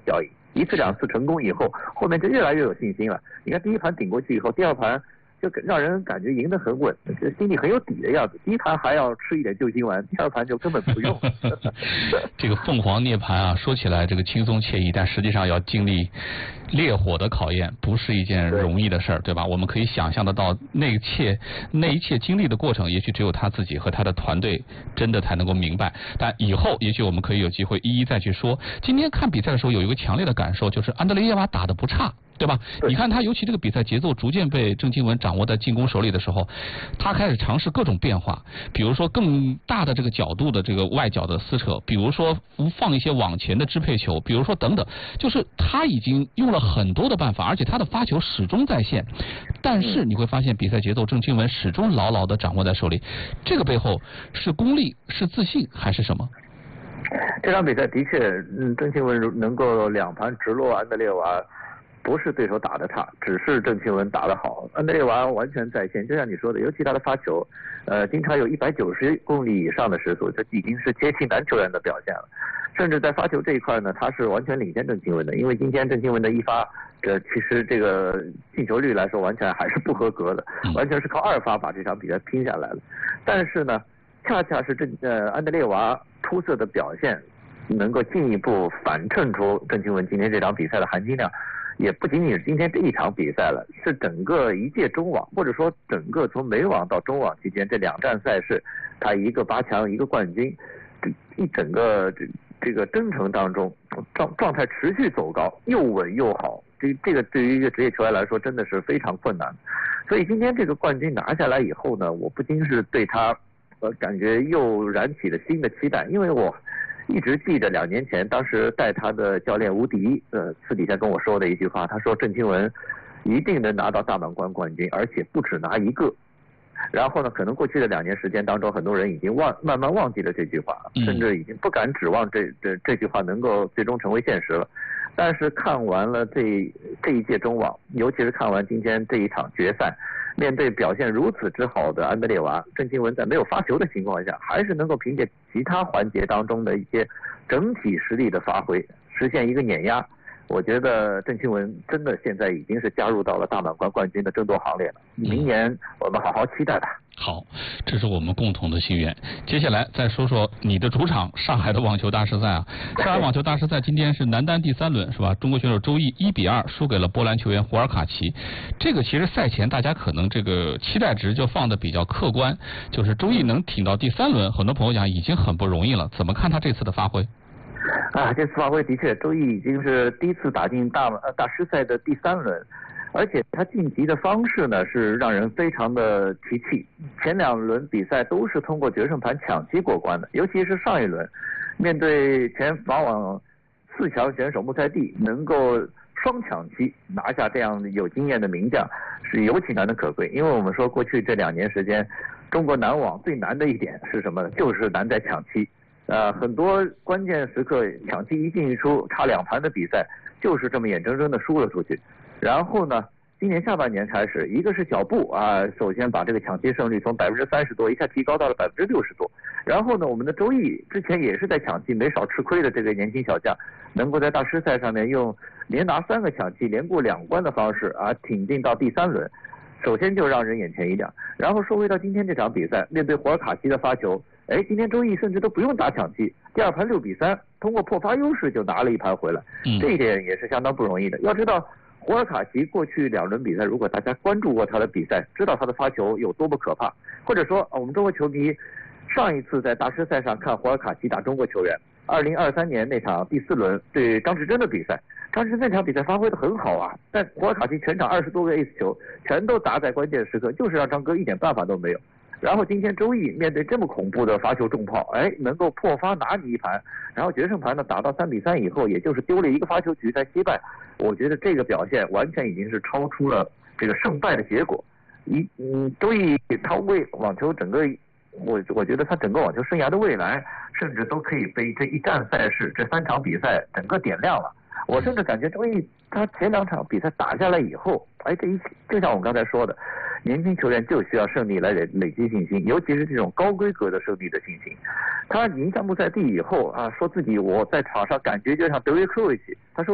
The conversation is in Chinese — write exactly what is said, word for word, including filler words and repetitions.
效应，一次两次成功以后，后面就越来越有信心了。你看第一盘顶过去以后，第二盘就让人感觉赢得很稳，就心里很有底的样子。第一盘还要吃一点救心丸，第二盘就根本不用。 这个凤凰涅槃啊，说起来这个轻松惬意，但实际上要经历烈火的考验，不是一件容易的事儿，对吧？我们可以想象得到那一切那一切经历的过程，也许只有他自己和他的团队真的才能够明白。但以后也许我们可以有机会一一再去说。今天看比赛的时候有一个强烈的感受，就是安德烈耶娃打得不差。对吧？ 对， 你看他，尤其这个比赛节奏逐渐被郑钦文掌握在进攻手里的时候，他开始尝试各种变化，比如说更大的这个角度的这个外角的撕扯，比如说放一些往前的支配球，比如说等等，就是他已经用了很多的办法，而且他的发球始终在线。但是你会发现，比赛节奏郑钦文始终牢牢地掌握在手里，这个背后是功力、是自信还是什么？ 这场比赛的确，嗯，郑钦文能够两盘直落安德烈娃。不是对手打得差，只是郑钦文打得好。安德烈娃完全在线，就像你说的，尤其他的发球，呃，经常有一百九十公里以上的时速，这已经是接近男球员的表现了。甚至在发球这一块呢，他是完全领先郑钦文的，因为今天郑钦文的一发，这其实这个进球率来说，完全还是不合格的，完全是靠二发把这场比赛拼下来了。但是呢，恰恰是郑呃安德烈娃出色的表现，能够进一步反衬出郑钦文今天这场比赛的含金量。也不仅仅是今天这一场比赛了，是整个一届中网，或者说整个从美网到中网期间这两站赛事，他一个八强一个冠军，一整个这这个征程当中状状态持续走高，又稳又好，这这个对于一个职业球员来说真的是非常困难。所以今天这个冠军拿下来以后呢，我不禁是对他呃感觉又燃起了新的期待，因为我一直记得两年前，当时带他的教练吴迪，呃，私底下跟我说的一句话，他说郑钦文一定能拿到大满贯冠军，而且不止拿一个。然后呢，可能过去的两年时间当中，很多人已经忘慢慢忘记了这句话，甚至已经不敢指望这这这句话能够最终成为现实了。但是看完了这这一届中网，尤其是看完今天这一场决赛，面对表现如此之好的安德烈娃，郑钦文在没有发球的情况下，还是能够凭借其他环节当中的一些整体实力的发挥，实现一个碾压。我觉得郑钦文真的现在已经是加入到了大满贯冠军的争夺行列了。明年我们好好期待吧。 好，这是我们共同的心愿。接下来再说说你的主场上海的网球大师赛啊。上海网球大师赛今天是男单第三轮是吧？中国选手周毅一比二输给了波兰球员胡尔卡奇。这个其实赛前大家可能这个期待值就放的比较客观，就是周毅能挺到第三轮，很多朋友讲已经很不容易了。怎么看他这次的发挥？ 啊，这次发挥的确，周毅已经是第一次打进大呃大师赛的第三轮，而且他晋级的方式呢是让人非常的提气。前两轮比赛都是通过决胜盘抢七过关的，尤其是上一轮，面对前法网四强选手穆塞蒂，能够双抢七拿下这样有经验的名将，是尤其难能可贵。因为我们说过去这两年时间，中国男网最难的一点是什么呢？就是难在抢七。呃，很多关键时刻抢七一进一出，差两盘的比赛就是这么眼睁睁的输了出去。然后呢，今年下半年开始，一个是小布啊，首先把这个抢七胜率从百分之三十多一下提高到了百分之六十多。然后呢，我们的周毅之前也是在抢七没少吃亏的这个年轻小将，能够在大师赛上面用连拿三个抢七连过两关的方式啊，挺进到第三轮。首先就让人眼前一亮。然后说回到今天这场比赛，面对胡尔卡奇的发球，哎，今天周毅甚至都不用打抢七，第二盘六比三，通过破发优势就拿了一盘回来，这一点也是相当不容易的。要知道，胡尔卡奇过去两轮比赛，如果大家关注过他的比赛，知道他的发球有多么可怕，或者说我们中国球迷上一次在大师赛上看胡尔卡奇打中国球员，二零二三年那场第四轮对张志臻的比赛，张志臻那场比赛发挥的很好啊，但胡尔卡奇全场二十多个 ace 球全都打在关键时刻，就是让张哥一点办法都没有。然后今天周毅面对这么恐怖的发球重炮，哎，能够破发拿你一盘，然后决胜盘呢打到三比三以后，也就是丢了一个发球局才惜败。我觉得这个表现完全已经是超出了这个胜败的结果。一嗯，周毅他为网球整个，我我觉得他整个网球生涯的未来，甚至都可以被这一站赛事这三场比赛整个点亮了。我甚至感觉周毅他前两场比赛打下来以后，哎，这一就像我们刚才说的，年轻球员就需要胜利来累累积信心，尤其是这种高规格的胜利的信心。他赢下穆塞蒂以后啊，说自己我在场上感觉就像德约科维奇，他说